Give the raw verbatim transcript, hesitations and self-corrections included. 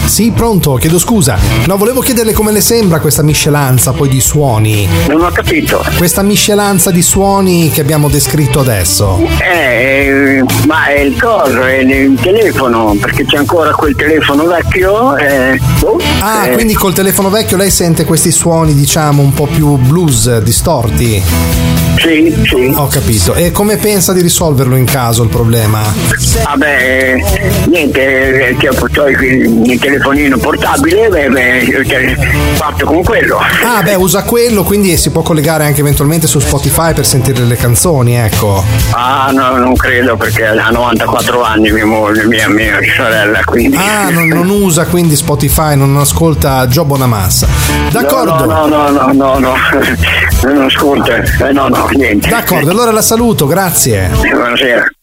Sì, pronto, chiedo scusa. No, volevo chiederle come le sembra questa miscelanza poi di suoni. Non ho capito. Questa miscelanza di suoni che abbiamo descritto adesso. Eh, ma è il coso, è il telefono, perché c'è ancora quel telefono vecchio. Eh, oh, ah, eh. quindi col telefono vecchio lei sente questi suoni, diciamo, un po' più blues, distorti. Sì, sì. Ho capito. E come pensa di risolverlo in caso il problema? Vabbè, niente, c'è poi il telefonino portabile, beh, beh, fatto con quello. Ah, beh, usa quello, quindi si può collegare anche eventualmente su Spotify per sentire le canzoni, ecco. Ah, no, non credo, perché ha novantaquattro anni mia moglie, mia, mia sorella, quindi. Ah, non, non usa quindi Spotify, non ascolta Gio Bonamassa. D'accordo. No, no, no, no, no, no, non ascolta, eh, no, no, niente. D'accordo, allora la saluto, grazie. Buonasera.